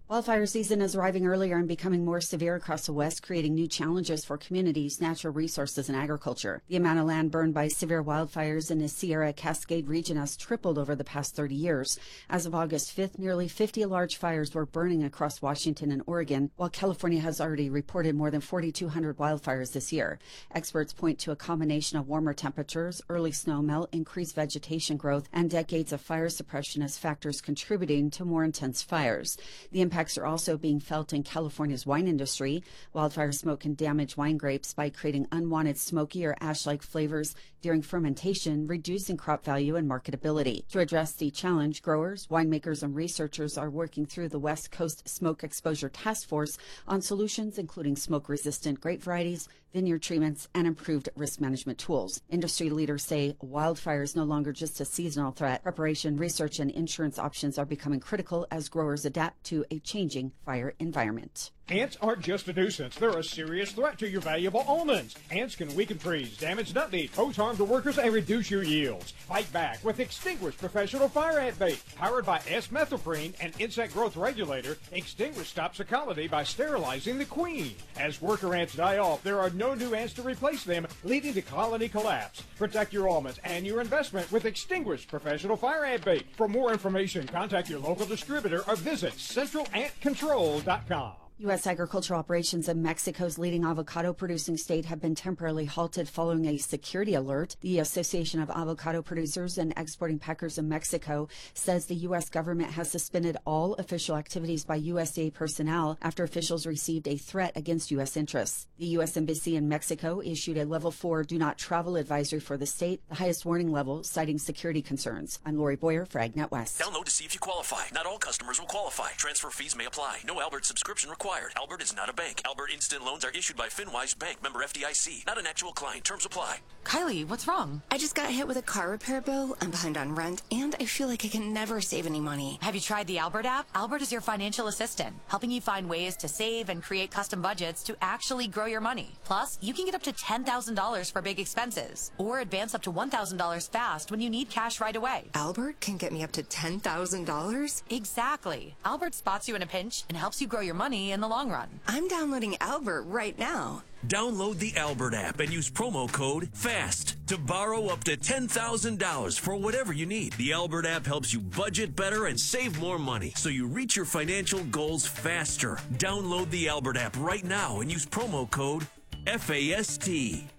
Wildfire season is arriving earlier and becoming more severe across the West, creating new challenges for communities, natural resources, and agriculture. The amount of land burned by severe wildfires in the Sierra Cascade region has tripled over the past 30 years. As of August 5th, nearly 50 large fires were burning across Washington and Oregon, while California has already reported more than 4,200 wildfires this year. Experts point to a combination of warmer temperatures, early snow melt, increased vegetation growth, and decades of fire suppression as factors contributing to more intense fires. The impacts are also being felt in California's wine industry. Wildfire smoke can damage wine grapes by creating unwanted smoky or ash-like flavors during fermentation, reducing crop value and marketability. To address the challenge, growers, winemakers, and researchers are working through the West Coast Smoke Exposure Task Force on solutions including smoke-resistant grape varieties, vineyard treatments, and improved risk management tools. Industry leaders say wildfire is no longer just a seasonal threat. Preparation, research, and insurance options are becoming critical as growers adapt to a changing fire environment. Ants aren't just a nuisance. They're a serious threat to your valuable almonds. Ants can weaken trees, damage nut meat, pose harm to workers, and reduce your yields. Fight back with Extinguish Professional Fire Ant Bait. Powered by S-methoprene, an insect growth regulator, Extinguish stops the colony by sterilizing the queen. As worker ants die off, there are no new ants to replace them, leading to colony collapse. Protect your almonds and your investment with Extinguish Professional Fire Ant Bait. For more information, contact your local distributor or visit centralantcontrol.com. U.S. agricultural operations in Mexico's leading avocado-producing state have been temporarily halted following a security alert. The Association of Avocado Producers and Exporting Packers in Mexico says the U.S. government has suspended all official activities by USDA personnel after officials received a threat against U.S. interests. The U.S. Embassy in Mexico issued a Level 4 do not travel advisory for the state, the highest warning level, citing security concerns. I'm Lori Boyer for AgNet West. Download to see if you qualify. Not all customers will qualify. Transfer fees may apply. No Albert subscription required. Albert is not a bank. Albert Instant Loans are issued by FinWise Bank, member FDIC. Not an actual client. Terms apply. Kylie, what's wrong? I just got hit with a car repair bill. I'm behind on rent, and I feel like I can never save any money. Have you tried the Albert app? Albert is your financial assistant, helping you find ways to save and create custom budgets to actually grow your money. Plus, you can get up to $10,000 for big expenses, or advance up to $1,000 fast when you need cash right away. Albert can get me up to $10,000? Exactly. Albert spots you in a pinch and helps you grow your money in the long run. I'm downloading Albert right now. Download the Albert app and use promo code FAST to borrow up to $10,000 for whatever you need. The Albert app helps you budget better and save more money so you reach your financial goals faster. Download the Albert app right now and use promo code FAST.